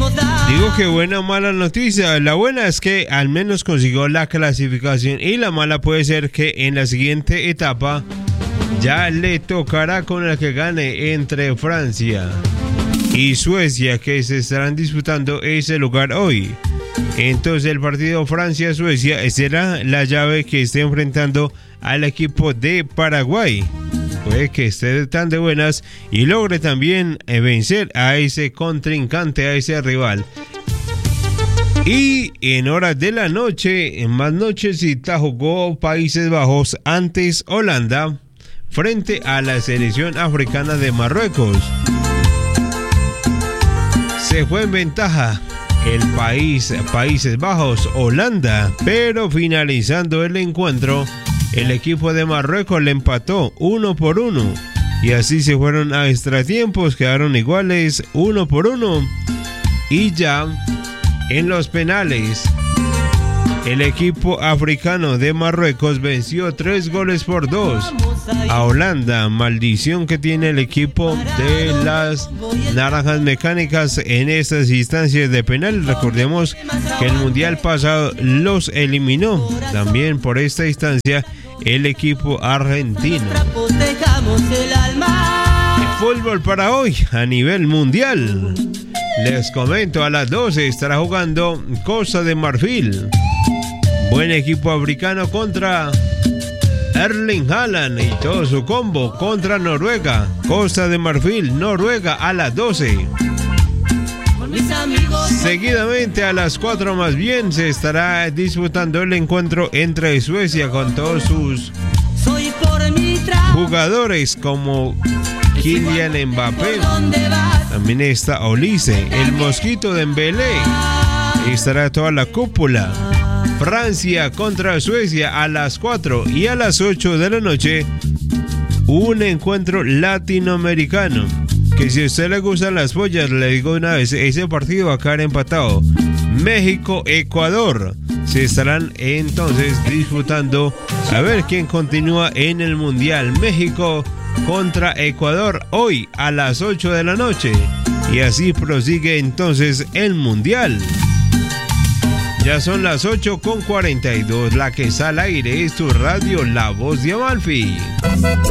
Digo que buena o mala noticia. La buena es que al menos consiguió la clasificación, y la mala puede ser que en la siguiente etapa ya le tocará con el que gane entre Francia y Suecia, que se estarán disputando ese lugar hoy. Entonces el partido Francia-Suecia será la llave que esté enfrentando al equipo de Paraguay. Puede que esté tan de buenas y logre también vencer a ese contrincante, a ese rival. Y en horas de la noche, en más nochecita, jugó Países Bajos antes Holanda frente a la selección africana de Marruecos. Se fue en ventaja el Países Bajos, Holanda, pero finalizando el encuentro, el equipo de Marruecos le empató 1-1 y así se fueron a extratiempos, quedaron iguales 1-1 y ya en los penales el equipo africano de Marruecos venció 3-2 a Holanda. Maldición que tiene el equipo de las Naranjas Mecánicas en estas instancias de penal. Recordemos que el mundial pasado los eliminó también por esta instancia el equipo argentino. Fútbol para hoy a nivel mundial. Les comento, a las 12 estará jugando Costa de Marfil. Buen equipo africano contra Erling Haaland y todo su combo contra Noruega. Costa de Marfil, Noruega a las 12. Seguidamente a las 4 más bien se estará disputando el encuentro entre Suecia con todos sus jugadores como Kylian Mbappé. También está Olise, el Mosquito Dembélé. Estará toda la cúpula. Francia contra Suecia a las 4 y a las 8 de la noche un encuentro latinoamericano que, si a usted le gustan las pollas, le digo una vez, ese partido va a quedar empatado. México-Ecuador se estarán entonces disputando a ver quién continúa en el mundial. México contra Ecuador hoy a las 8 de la noche y así prosigue entonces el mundial. Ya son las 8:42, la que está al aire es tu radio La Voz de Amalfi.